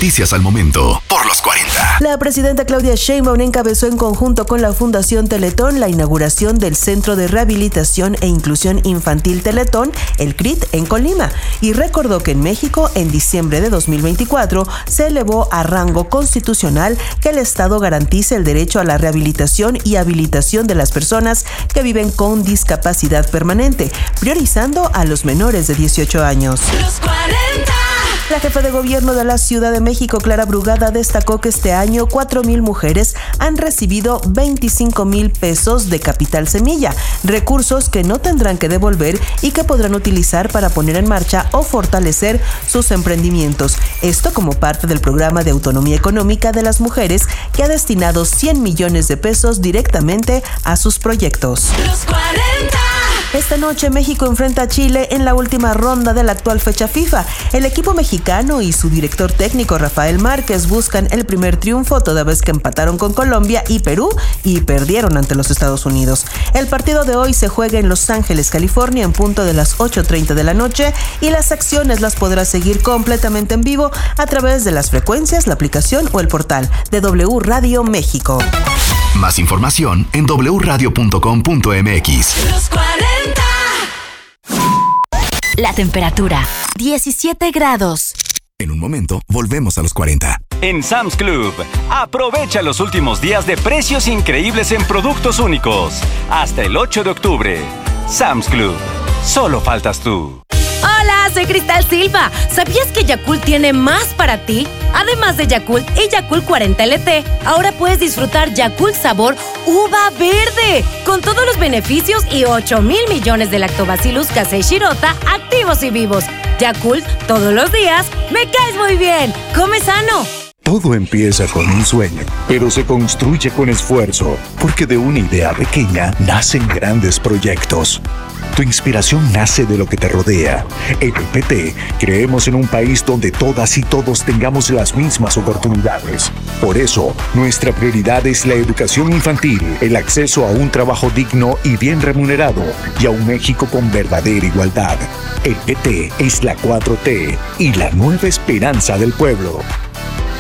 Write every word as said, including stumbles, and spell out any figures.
Noticias al momento, por los cuarenta. La presidenta Claudia Sheinbaum encabezó en conjunto con la Fundación Teletón la inauguración del Centro de Rehabilitación e Inclusión Infantil Teletón, el C R I T, en Colima, y recordó que en México, en diciembre de dos mil veinticuatro, se elevó a rango constitucional que el Estado garantice el derecho a la rehabilitación y habilitación de las personas que viven con discapacidad permanente, priorizando a los menores de dieciocho años. Los cuarenta. La jefa de gobierno de la Ciudad de México, Clara Brugada, destacó que este año cuatro mil mujeres han recibido veinticinco mil pesos de Capital Semilla, recursos que no tendrán que devolver y que podrán utilizar para poner en marcha o fortalecer sus emprendimientos. Esto como parte del programa de autonomía económica de las mujeres, que ha destinado cien millones de pesos directamente a sus proyectos. Los cuarenta. Esta noche México enfrenta a Chile en la última ronda de la actual fecha FIFA. El equipo mexicano y su director técnico Rafael Márquez buscan el primer triunfo toda vez que empataron con Colombia y Perú y perdieron ante los Estados Unidos. El partido de hoy se juega en Los Ángeles, California, en punto de las ocho treinta de la noche, y las acciones las podrás seguir completamente en vivo a través de las frecuencias, la aplicación o el portal de W Radio México. Más información en doble u radio punto com punto m x. Los cuarenta. La temperatura, diecisiete grados. En un momento, volvemos a los cuarenta. En Sam's Club, aprovecha los últimos días de precios increíbles en productos únicos. Hasta el ocho de octubre. Sam's Club. Solo faltas tú. Hola, soy Cristal Silva. ¿Sabías que Yakult tiene más para ti? Además de Yakult y Yakult cuarenta L T, ahora puedes disfrutar Yakult sabor uva verde, con todos los beneficios y ocho mil millones de lactobacillus casei shirota activos y vivos. Yakult, todos los días, me caes muy bien. Come sano. Todo empieza con un sueño, pero se construye con esfuerzo, porque de una idea pequeña nacen grandes proyectos. Tu inspiración nace de lo que te rodea. En el P T creemos en un país donde todas y todos tengamos las mismas oportunidades. Por eso, nuestra prioridad es la educación infantil, el acceso a un trabajo digno y bien remunerado, y a un México con verdadera igualdad. El P T es la cuatro T y la nueva esperanza del pueblo.